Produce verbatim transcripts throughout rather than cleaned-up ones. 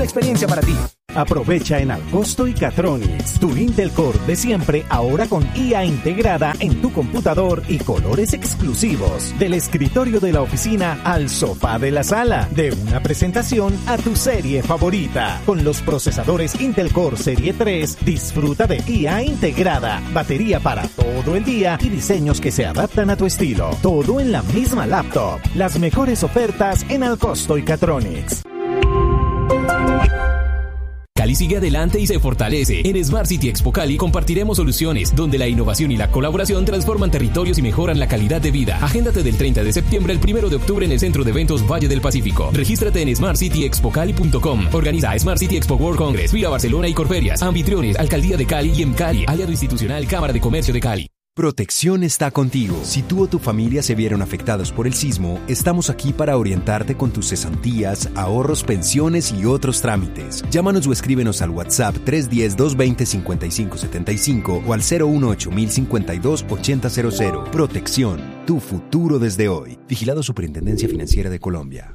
la experiencia para ti. Aprovecha en Alcosto y Catronics tu Intel Core de siempre, ahora con I A integrada en tu computador y colores exclusivos. Del escritorio de la oficina al sofá de la sala, de una presentación a tu serie favorita. Con los procesadores Intel Core Serie tres, disfruta de I A integrada, batería para todo el día y diseños que se adaptan a tu estilo. Todo en la misma laptop. Las mejores ofertas en Alcosto y Catronics. Cali sigue adelante y se fortalece. En Smart City Expo Cali compartiremos soluciones donde la innovación y la colaboración transforman territorios y mejoran la calidad de vida. Agéndate del treinta de septiembre al primero de octubre en el Centro de Eventos Valle del Pacífico. Regístrate en smart city expo cali punto com. Organiza Smart City Expo World Congress, Vía Barcelona y Corferias. Anfitriones, Alcaldía de Cali y M Cali. Aliado institucional, Cámara de Comercio de Cali. Protección está contigo. Si tú o tu familia se vieron afectados por el sismo, estamos aquí para orientarte con tus cesantías, ahorros, pensiones y otros trámites. Llámanos o escríbenos al WhatsApp tres uno cero, dos dos cero, cinco cinco siete cinco o al cero uno ocho mil cincuenta y dos ochenta cero cero. Protección, tu futuro desde hoy. Vigilado Superintendencia Financiera de Colombia.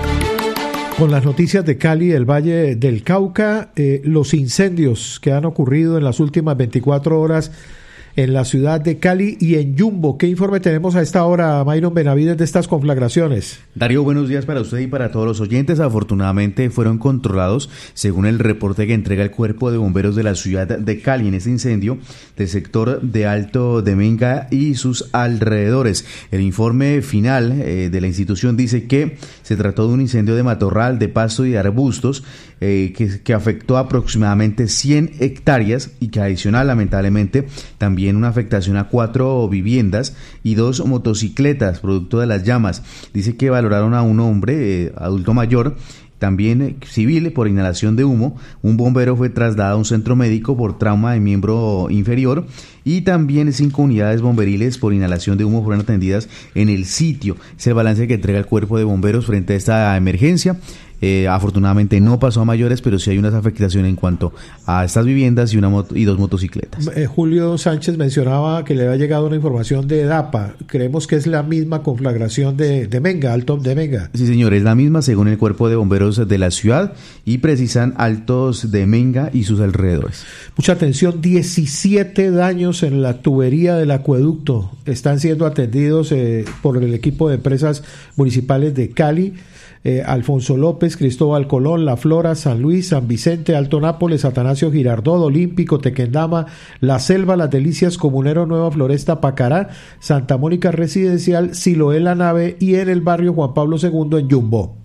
Con las noticias de Cali, el Valle del Cauca, eh, los incendios que han ocurrido en las últimas veinticuatro horas en la ciudad de Cali y en Yumbo. ¿Qué informe tenemos a esta hora, Mayron Benavides, de estas conflagraciones? Darío, buenos días para usted y para todos los oyentes. Afortunadamente fueron controlados, según el reporte que entrega el Cuerpo de Bomberos de la ciudad de Cali, en este incendio del sector de Alto de Menga y sus alrededores. El informe final eh, de la institución dice que se trató de un incendio de matorral, de pasto y de arbustos eh, que, que afectó aproximadamente cien hectáreas y que adicional, lamentablemente, también una afectación a cuatro viviendas y dos motocicletas producto de las llamas. Dice que valoraron a un hombre eh, adulto mayor, también eh, civil, por inhalación de humo. Un bombero fue trasladado a un centro médico por trauma de miembro inferior y también cinco unidades bomberiles por inhalación de humo fueron atendidas en el sitio. Es el balance que entrega el Cuerpo de Bomberos frente a esta emergencia. Eh, afortunadamente no pasó a mayores, pero sí hay unas afectaciones en cuanto a estas viviendas y una moto, y dos motocicletas. Eh, Julio Sánchez mencionaba que le había llegado una información de EDAPA. Creemos que es la misma conflagración de, de Menga, Alto de Menga. Sí, señor, es la misma según el Cuerpo de Bomberos de la ciudad y precisan Altos de Menga y sus alrededores. Mucha atención, diecisiete daños en la tubería del acueducto están siendo atendidos eh, por el equipo de empresas municipales de Cali. Eh, Alfonso López, Cristóbal Colón, La Flora, San Luis, San Vicente, Alto Nápoles, Atanasio Girardot, Olímpico, Tequendama, La Selva, Las Delicias, Comunero, Nueva Floresta, Pacará, Santa Mónica Residencial, Siloé La Nave y en el barrio Juan Pablo segundo en Yumbo.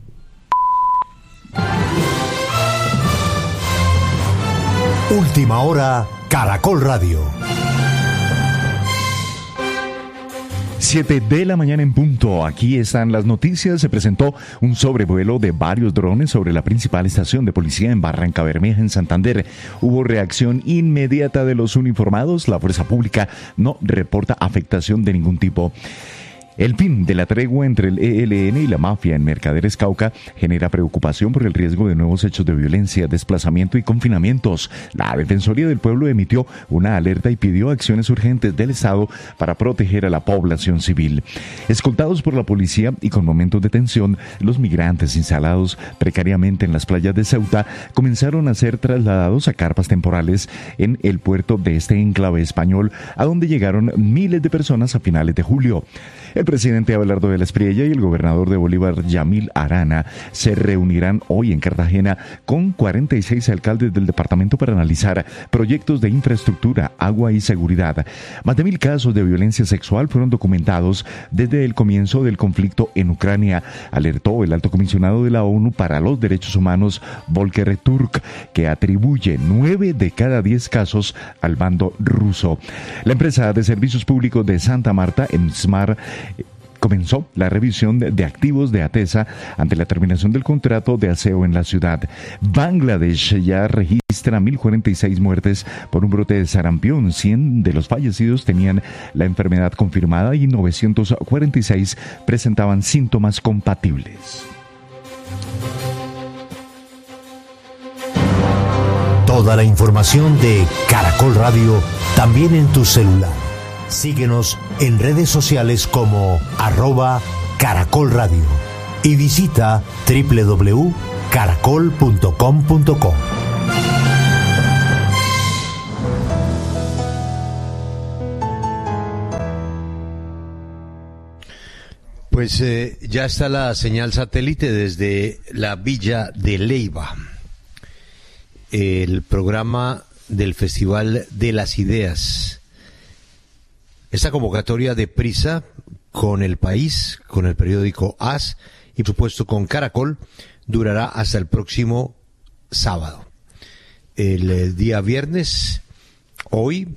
Última hora, Caracol Radio. siete de la mañana en punto. Aquí están las noticias. Se presentó un sobrevuelo de varios drones sobre la principal estación de policía en Barranca Bermeja, en Santander. Hubo reacción inmediata de los uniformados. La fuerza pública no reporta afectación de ningún tipo. El fin de la tregua entre el E L N y la mafia en Mercaderes Cauca genera preocupación por el riesgo de nuevos hechos de violencia, desplazamiento y confinamientos. La Defensoría del Pueblo emitió una alerta y pidió acciones urgentes del Estado para proteger a la población civil. Escoltados por la policía y con momentos de tensión, los migrantes instalados precariamente en las playas de Ceuta comenzaron a ser trasladados a carpas temporales en el puerto de este enclave español, a donde llegaron miles de personas a finales de julio. El presidente Abelardo de la Espriella y el gobernador de Bolívar, Yamil Arana, se reunirán hoy en Cartagena con cuarenta y seis alcaldes del departamento para analizar proyectos de infraestructura, agua y seguridad. Más de mil casos de violencia sexual fueron documentados desde el comienzo del conflicto en Ucrania, alertó el alto comisionado de la ONU para los Derechos Humanos, Volker Turk, que atribuye nueve de cada diez casos al bando ruso. La empresa de servicios públicos de Santa Marta, EMSMAR, comenzó la revisión de activos de ATESA ante la terminación del contrato de aseo en la ciudad. Bangladesh ya registra mil cuarenta y seis muertes por un brote de sarampión. cien de los fallecidos tenían la enfermedad confirmada y novecientos cuarenta y seis presentaban síntomas compatibles. Toda la información de Caracol Radio también en tu celular. Síguenos en redes sociales como arroba Caracol Radio y visita doble u doble u doble u caracol punto com punto co. Pues eh, ya está la señal satélite desde la Villa de Leyva, el programa del Festival de las Ideas. Esta convocatoria de Prisa con El País, con el periódico A S y por supuesto con Caracol durará hasta el próximo sábado. El eh, día viernes, hoy,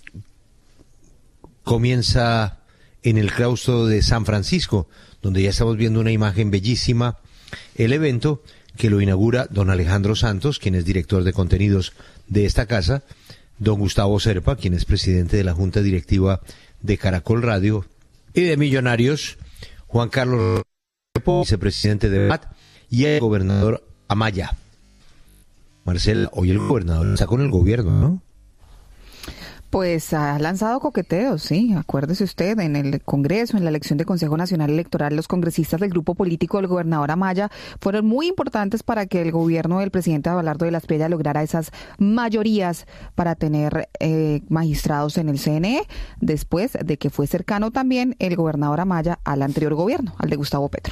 comienza en el claustro de San Francisco, donde ya estamos viendo una imagen bellísima, el evento que lo inaugura don Alejandro Santos, quien es director de contenidos de esta casa, don Gustavo Serpa, quien es presidente de la Junta Directiva de Caracol Radio, y de Millonarios, Juan Carlos Repo, vicepresidente de B A T, y el gobernador Amaya. Marcela, hoy el gobernador está con el gobierno, ¿no? Pues ha lanzado coqueteos, sí. Acuérdese usted, en el Congreso, en la elección de Consejo Nacional Electoral, los congresistas del grupo político del gobernador Amaya fueron muy importantes para que el gobierno del presidente Abelardo de la Espriella lograra esas mayorías para tener eh, magistrados en el C N E, después de que fue cercano también el gobernador Amaya al anterior gobierno, al de Gustavo Petro.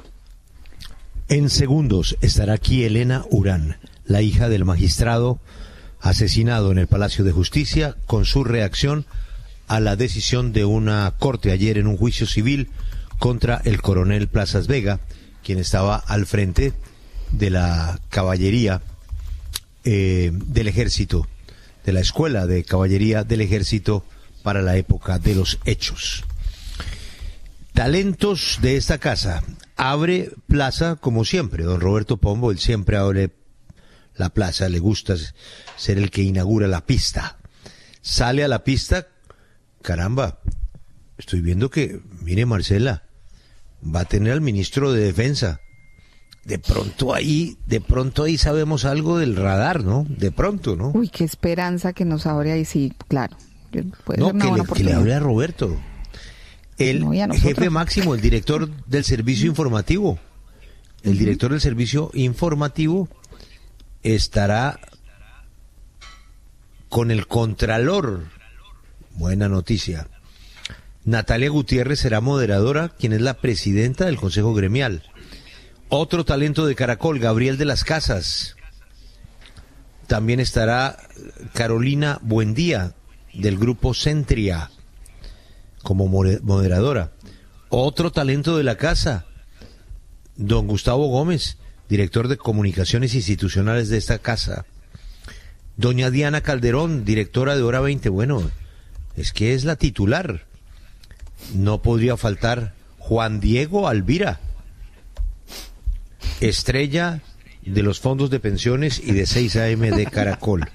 En segundos estará aquí Elena Urán, la hija del magistrado asesinado en el Palacio de Justicia, con su reacción a la decisión de una corte ayer en un juicio civil contra el coronel Plazas Vega, quien estaba al frente de la caballería eh, del ejército, de la escuela de caballería del ejército para la época de los hechos. Talentos de esta casa. Abre plaza como siempre, don Roberto Pombo, él siempre abre la plaza, le gusta ser el que inaugura la pista. Sale a la pista, caramba, estoy viendo que, mire Marcela, va a tener al ministro de Defensa. De pronto ahí, de pronto ahí sabemos algo del radar, ¿no? De pronto, ¿no? Uy, qué esperanza que nos abre ahí, sí, claro. Puede no, ser una que, buena le, que le hable a Roberto. El no, jefe máximo, el director del servicio informativo. El uh-huh. director del servicio informativo estará con el contralor. Buena noticia. Natalia Gutiérrez será moderadora, quien es la presidenta del Consejo Gremial. Otro talento de Caracol, Gabriel de las Casas. También estará Carolina Buendía, del grupo Centria, como moderadora. Otro talento de la casa, don Gustavo Gómez, director de comunicaciones institucionales de esta casa. Doña Diana Calderón, directora de Hora veinte. Bueno, es que es la titular. No podría faltar Juan Diego Alvira, estrella de los fondos de pensiones y de seis A M de Caracol.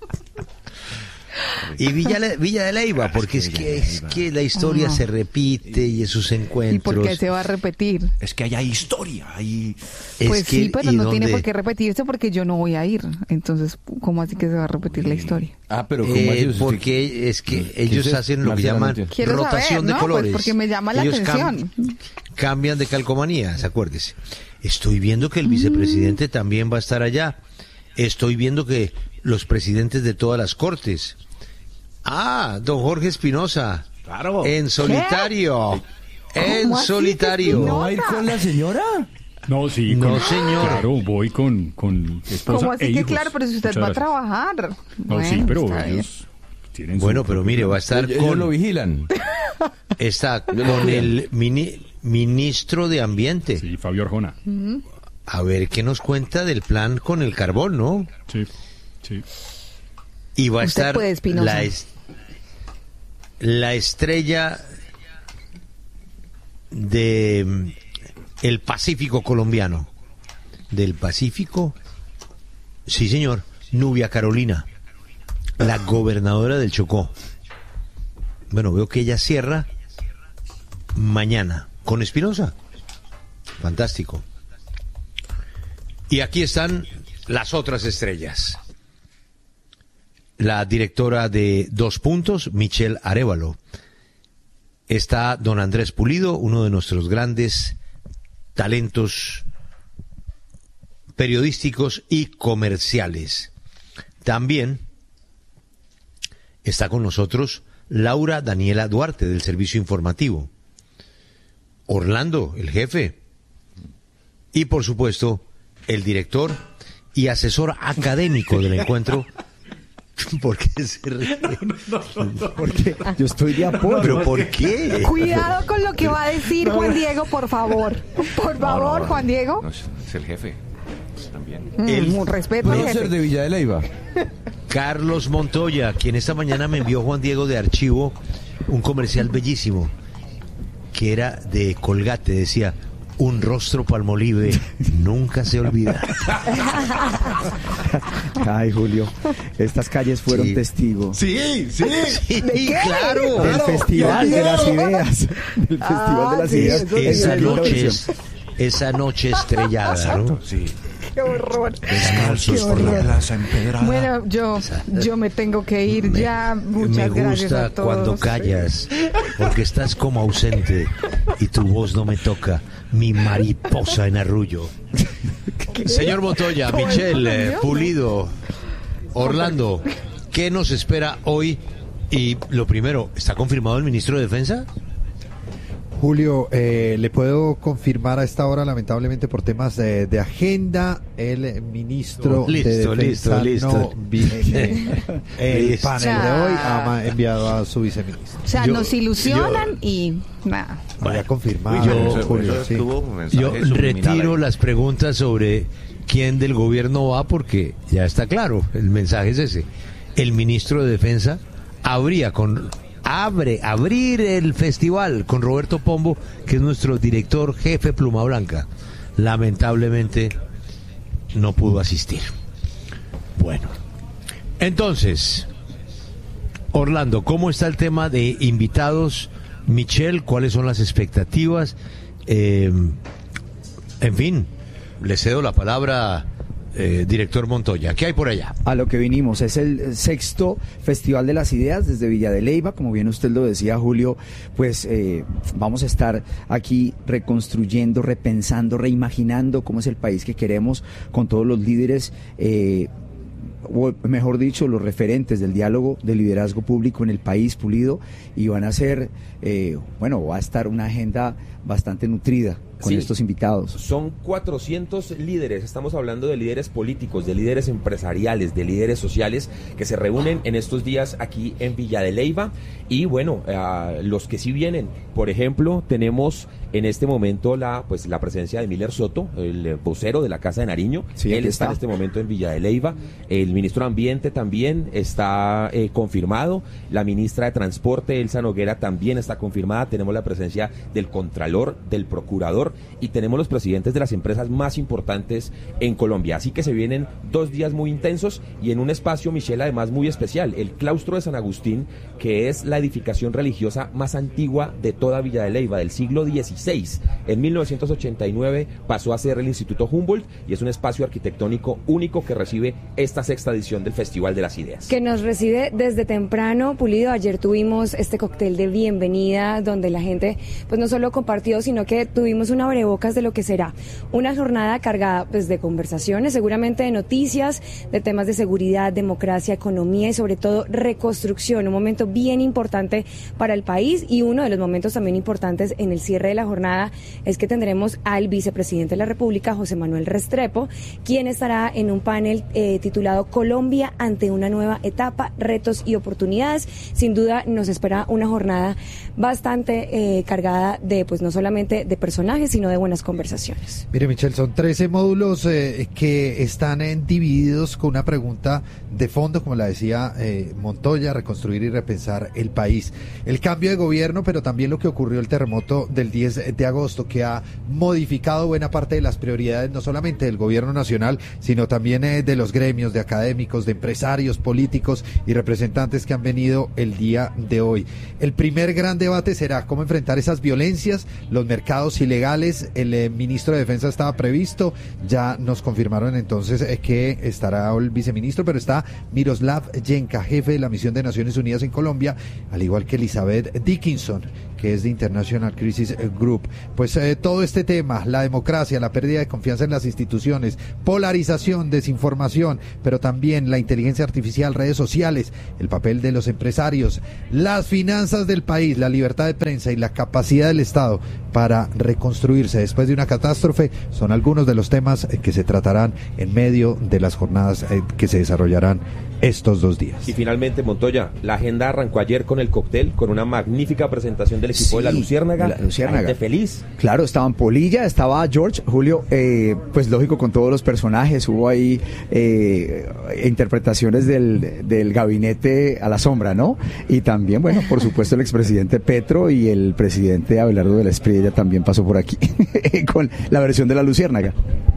Y Villa, Villa de Leyva, porque es que, es que la historia se repite y esos encuentros. ¿Y por qué se va a repetir? Es que allá hay historia. Hay... Pues es sí, que, pero no dónde? tiene por qué repetirse porque yo no voy a ir. Entonces, ¿cómo así que se va a repetir la historia? Ah, pero ¿cómo eh, así? Porque es que ellos hacen lo que llaman Quiero rotación saber, de ¿no? colores. Pues porque me llama la ellos atención. Cam cambian de calcomanías, acuérdese. Estoy viendo que el vicepresidente mm. también va a estar allá. Estoy viendo que los presidentes de todas las cortes. Ah, don Jorge Espinosa. Claro. En solitario. En solitario. ¿No va a ir con la señora? No, sí. No, con, señor. Claro, voy con, con esposa ¿Cómo así e que hijos. claro? Pero si usted Muchas va gracias. a trabajar. No, Bueno, sí, pero está ellos tienen Bueno, su pero mire, va a estar Ellos, con... ellos lo vigilan. Está con el mini, ministro de Ambiente. Sí, Fabio Arjona. Uh-huh. A ver qué nos cuenta del plan con el carbón, ¿no? Sí, sí. Y va a Usted estar puede, Espinosa. la, es, la estrella de mm, el Pacífico colombiano. Del Pacífico, sí señor, Nubia Carolina, la gobernadora del Chocó. Bueno, veo que ella cierra mañana con Espinosa. Fantástico. Y aquí están las otras estrellas. La directora de Dos Puntos, Michelle Arévalo. Está don Andrés Pulido, uno de nuestros grandes talentos periodísticos y comerciales. También está con nosotros Laura Daniela Duarte del Servicio Informativo, Orlando, el jefe, y por supuesto el director y asesor académico del encuentro. ¿Por qué se ríe? No, no, no, no, porque yo estoy de apoyo. ¿Pero por qué? Cuidado con lo que va a decir Juan Diego, por favor. Por favor, no, no, Juan Diego. No, es el jefe. También. El mm, respeto al jefe. de Villa de Leyva. Carlos Montoya, quien esta mañana me envió Juan Diego de archivo un comercial bellísimo que era de Colgate, decía: un rostro Palmolive nunca se olvida. Ay, Julio, estas calles fueron sí. testigos. Sí, sí. Sí, claro. Del Festival de las Ideas. Del Ah, Festival de las sí, Ideas. eso Esa sí. noche, es- esa noche estrellada, ¿no? Sí. Qué horror. Descalzos Qué por la horror. plaza empedrada. Bueno, yo, yo me tengo que ir Me- ya. Muchas me gracias gusta a todos. cuando callas, porque estás como ausente y tu voz no me toca, mi mariposa en arrullo. Señor Montoya, ¿Cómo Michelle, es? eh, Pulido, Orlando, ¿qué nos espera hoy? Y lo primero, ¿está confirmado el ministro de Defensa? Julio, eh, le puedo confirmar a esta hora, lamentablemente por temas de, de agenda, el ministro Oh, listo, de Defensa listo, no listo. viene el Listo. panel de hoy, ha ma- enviado a su viceministro. O sea, Yo- nos ilusionan y nada. Voy a confirmar, yo- Julio, sí. Yo retiro las preguntas sobre quién del gobierno va, porque ya está claro, el mensaje es ese. El ministro de Defensa habría con abre abrir el festival con Roberto Pombo, que es nuestro director jefe Pluma Blanca. Lamentablemente no pudo asistir. Bueno, entonces, Orlando, ¿cómo está el tema de invitados? Michelle, ¿cuáles son las expectativas? Eh, en fin, le cedo la palabra, eh, director Montoya. ¿Qué hay por allá? A lo que vinimos, es el sexto Festival de las Ideas desde Villa de Leyva, como bien usted lo decía, Julio, pues eh, vamos a estar aquí reconstruyendo, repensando, reimaginando cómo es el país que queremos, con todos los líderes, eh, o mejor dicho, los referentes del diálogo de liderazgo público en el país, Pulido, y van a ser, eh, bueno, va a estar una agenda bastante nutrida con Sí. estos invitados. Son cuatrocientos líderes, estamos hablando de líderes políticos, de líderes empresariales, de líderes sociales que se reúnen en estos días aquí en Villa de Leyva. Y bueno, uh, los que sí vienen, por ejemplo, tenemos en este momento la pues la presencia de Miller Soto, el vocero de la Casa de Nariño. Sí, Él aquí está está. en este momento en Villa de Leyva. El ministro de Ambiente también está eh, confirmado. La ministra de Transporte, Elsa Noguera, también está confirmada. Tenemos la presencia del Contralor, del Procurador, y tenemos los presidentes de las empresas más importantes en Colombia. Así que se vienen dos días muy intensos y en un espacio, Michelle, además muy especial, el Claustro de San Agustín, que es la edificación religiosa más antigua de toda Villa de Leyva, del siglo dieciséis. En mil novecientos ochenta y nueve pasó a ser el Instituto Humboldt y es un espacio arquitectónico único que recibe esta sexta edición del Festival de las Ideas. Que nos recibe desde temprano, Pulido. Ayer tuvimos este cóctel de bienvenida donde la gente pues no solo compartió, sino que tuvimos un abrebocas de lo que será una jornada cargada pues de conversaciones, seguramente de noticias, de temas de seguridad, democracia, economía y sobre todo reconstrucción, un momento bien importante para el país. Y uno de los momentos también importantes en el cierre de la jornada es que tendremos al vicepresidente de la República, José Manuel Restrepo, quien estará en un panel eh, titulado Colombia ante una nueva etapa, retos y oportunidades. Sin duda nos espera una jornada bastante eh, cargada de pues no solamente de personajes, sino de buenas conversaciones. Mire, Michelle, son trece módulos eh, que están eh, divididos con una pregunta de fondo, como la decía eh, Montoya, reconstruir y repensar el país. El cambio de gobierno, pero también lo que ocurrió el terremoto del diez de agosto, que ha modificado buena parte de las prioridades, no solamente del gobierno nacional, sino también eh, de los gremios, de académicos, de empresarios, políticos y representantes que han venido el día de hoy. El primer gran debate será cómo enfrentar esas violencias, los mercados ilegales. El eh, ministro de Defensa estaba previsto, ya nos confirmaron entonces eh, que estará el viceministro, pero está Miroslav Yenka, jefe de la misión de Naciones Unidas en Colombia, al igual que Elizabeth Dickinson, que que es de International Crisis Group. Pues eh, todo este tema, la democracia, la pérdida de confianza en las instituciones, polarización, desinformación, pero también la inteligencia artificial, redes sociales, el papel de los empresarios, las finanzas del país, la libertad de prensa y la capacidad del Estado para reconstruirse después de una catástrofe, son algunos de los temas que se tratarán en medio de las jornadas que se desarrollarán estos dos días. Y finalmente, Montoya, la agenda arrancó ayer con el cóctel, con una magnífica presentación del equipo Sí, de la Luciérnaga. la Luciérnaga. La gente feliz. Claro, estaban Polilla, estaba George, Julio, eh, pues lógico con todos los personajes, hubo ahí eh, interpretaciones del, del gabinete a la sombra, ¿no? Y también, bueno, por supuesto el expresidente Petro y el presidente Abelardo de la Espriella también pasó por aquí con la versión de la Luciérnaga.